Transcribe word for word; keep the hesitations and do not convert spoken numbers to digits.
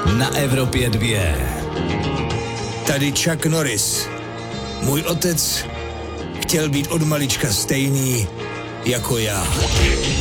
na Evropě dvě. Tady Chuck Norris. Můj otec chtěl být od malička stejný jako já.